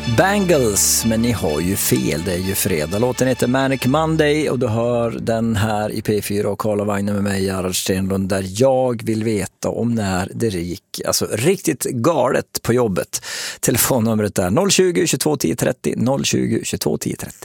Bangles, men ni har ju fel, det är ju fredag. Låten heter Manic Monday och du hör den här i P4 och Karla Weine med mig, Gerhard Stenlund, där jag vill veta om när det gick alltså riktigt galet på jobbet. Telefonnumret är 020 22 10 30 020 22 10 30.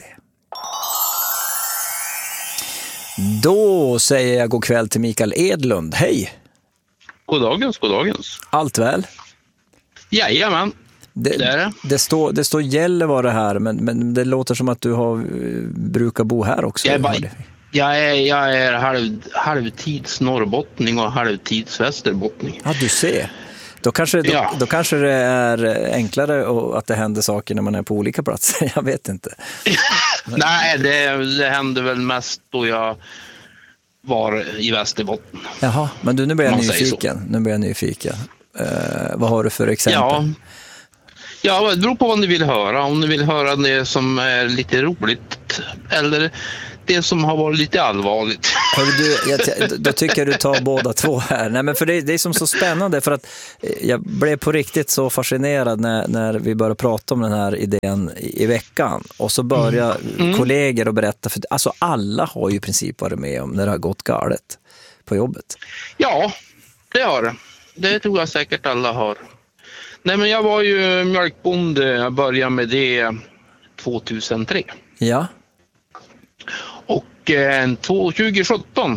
Då säger jag god kväll till Mikael Edlund. Hej! Goddagens, goddagens. Allt väl? Jajamän. Det står Gällivare här, men det låter som att du brukar bo här också. Jag är halvtids norrbottning och halvtids västerbottning. Ja, du ser. Då kanske det är enklare att det händer saker när man är på olika platser. Jag vet inte. Nej, det hände väl mest då jag var i Västerbotten. Jaha, men nu blir jag nyfiken. Vad har du för exempel? Ja, det beror på vad ni vill höra. Om ni vill höra det som är lite roligt eller det som har varit lite allvarligt. Då tycker du tar båda två här. Nej, men för det är som så spännande, för att jag blev på riktigt så fascinerad när vi började prata om den här idén i veckan. Och så börjar kollegor att berätta, för alltså alla har ju i princip varit med om när det har gått galet på jobbet. Ja, det har det. Det tror jag säkert alla har. Nej, men jag var ju mjölkbonde. Jag började med det 2003. Ja. Och 2017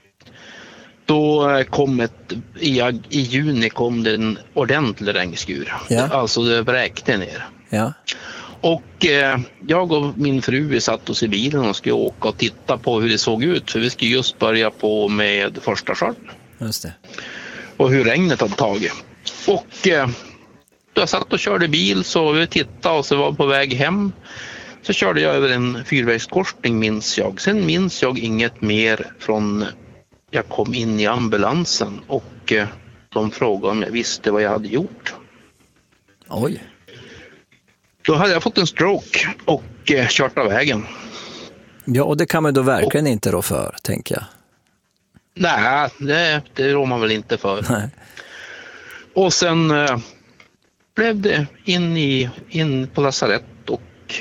då kom i juni kom det en ordentlig regnskur. Ja. Alltså det vräkte ner. Ja. Och jag och min fru, vi satt oss i bilen och skulle åka och titta på hur det såg ut. För vi skulle just börja på med första skörden. Just det. Och hur regnet hade tagit. Och då jag satt och körde bil, så vi tittade och så var på väg hem. Så körde jag över en fyrvägskorsning, minns jag. Sen minns jag inget mer från jag kom in i ambulansen och de frågade om jag visste vad jag hade gjort. Oj. Då hade jag fått en stroke och kört av vägen. Ja, och det kan man då verkligen inte rå för, tänker jag. Nej, det rår man väl inte för. Nej. Och sen blev det in på lasarett och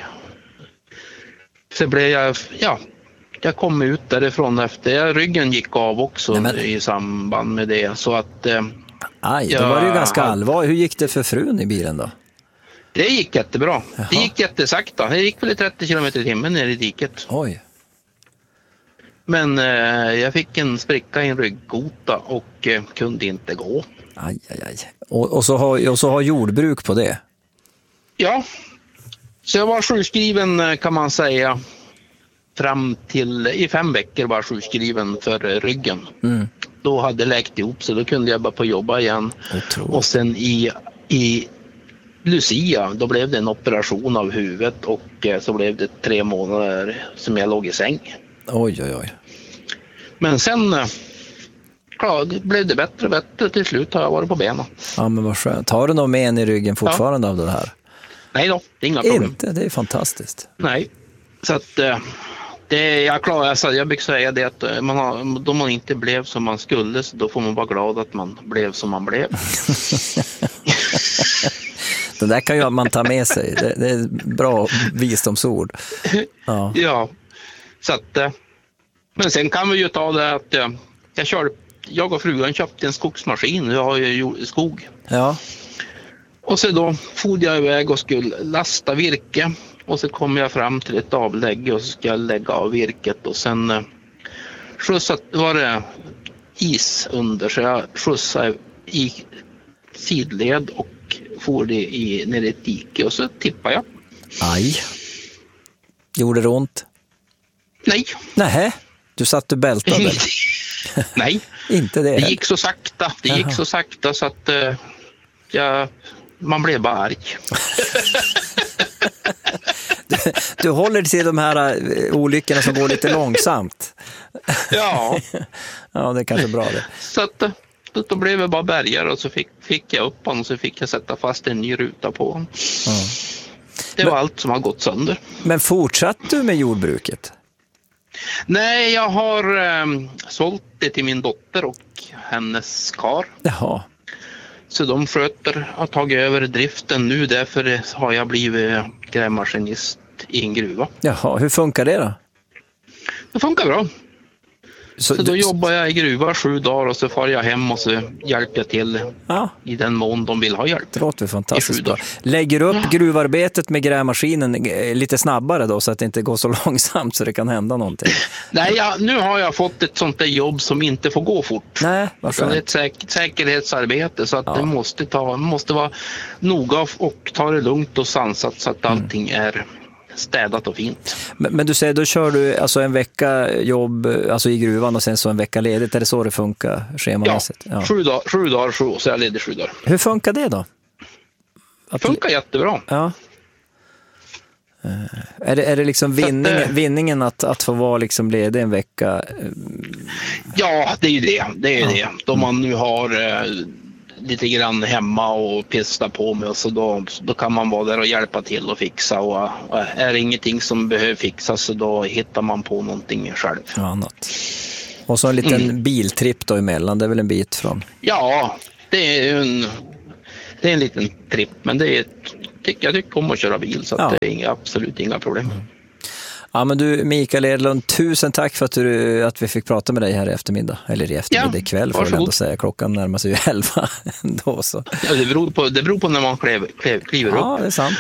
så blev jag kom ut därifrån efter. Ryggen gick av också i samband med det. Så att då var det ju ganska allvarligt. Hur gick det för frun i bilen då? Det gick jättebra. Jaha. Det gick jättesakta. Det gick väl 30 km i timmen ner i diket. Oj. Men jag fick en spricka i en rygggota och kunde inte gå. Aj. Och så har jordbruk på det? Ja. Så jag var sjukskriven, kan man säga, fram till i 5 veckor var sjukskriven för ryggen. Mm. Då hade läkt ihop, så då kunde jag bara på jobba igen. Och sen i Lucia, då blev det en operation av huvudet och så blev det 3 månader som jag låg i säng. Oj. Men sen blev det bättre och bättre. Till slut har jag varit på benen. Ja, men vad skönt. Har du någon men i ryggen fortfarande av det här? Nej då, det är inga problem. Inte, det är fantastiskt. Nej, så att jag brukar säga det att då man inte blev som man skulle, så då får man vara glad att man blev som man blev. Det där kan ju man ta med sig. Det är bra visdomsord. Ja, så att men sen kan vi ju ta det att jag och frugan köpte en skogsmaskin. Jag har ju skog. Ja. Och så då for jag iväg och skulle lasta virke. Och så kom jag fram till ett avlägg och så ska jag lägga av virket. Och sen var det is under, så jag skjutsade i sidled och for det ner i ett dike. Och så tippade jag. Aj. Gjorde det ont? Nej. Nähä, du satt och bältade? Nej. Inte det. Det gick så sakta. Det gick så sakta så att man blev bara arg. Du håller till de här olyckorna som går lite långsamt. Ja. Ja, det är kanske bra det. Så att då blev jag bara bärgare och så fick jag upp honom och så fick jag sätta fast en ny ruta på honom. Ja. Det var allt som har gått sönder. Men fortsatte du med jordbruket? Nej, jag har sålt det till min dotter och hennes kar. Jaha. Så de har tagit över driften nu, därför har jag blivit grävmaskinist i en gruva. Jaha, hur funkar det då? Det funkar bra. Så då jobbar jag i gruva 7 dagar och så far jag hem och så hjälper jag till i den mån de vill ha hjälp. Det låter fantastiskt bra. Lägger du upp gruvarbetet med grävmaskinen lite snabbare då så att det inte går så långsamt så det kan hända någonting? Nej, nu har jag fått ett sånt där jobb som inte får gå fort. Nej, varför? Det är ett säkerhetsarbete så att det måste vara noga och ta det lugnt och sansat så att allting är städat och fint. Men du säger, då kör du alltså en vecka jobb alltså i gruvan och sen så en vecka ledigt. Är det så det funkar schemamässigt? Ja, 7 dagar så är jag ledig 7 dagar. Hur funkar det då? Det funkar jättebra. Ja. Är det liksom vinningen att få vara liksom ledig en vecka? Ja, det är ju det. Det är det. Då man nu har lite grann hemma och pista på med och så då kan man vara där och hjälpa till och fixa och är det ingenting som behöver fixas så då hittar man på någonting själv. Ja, annat. Och så en liten biltripp då emellan, det är väl en bit från? Ja, det är en liten tripp men jag tycker om att köra bil så att det är absolut inga problem. Ja, men du Mikael Edlund, tusen tack för att vi fick prata med dig här i eftermiddag. Eller i eftermiddag, ikväll får jag ändå säga. Klockan närmar sig ju 11 ändå. Så. Ja, det beror på när man kliver upp. Ja, det är sant.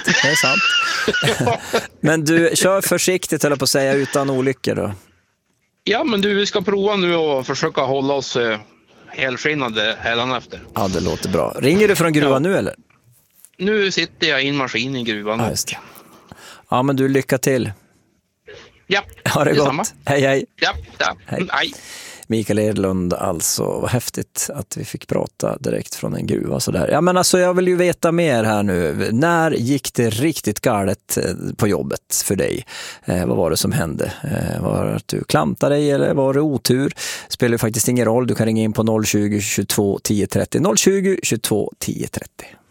Men du, kör försiktigt eller på att säga utan olyckor då. Ja, men vi ska prova nu och försöka hålla oss helskinnade hädanefter. Ja, det låter bra. Ringer du från gruvan nu eller? Nu sitter jag i en maskin i gruvan. Ja, just det. Ja, men du, lycka till. Ja, ha det gott. Samma. Hej. Ja. Hej. Mikael Edlund, alltså, vad häftigt att vi fick prata direkt från en gruva sådär. Ja, men alltså jag vill ju veta mer här nu. När gick det riktigt galet på jobbet för dig? Vad var det som hände? Var det att du klantade dig eller var det otur? Spelar ju faktiskt ingen roll. Du kan ringa in på 020 22 10 30. 020 22 10 30.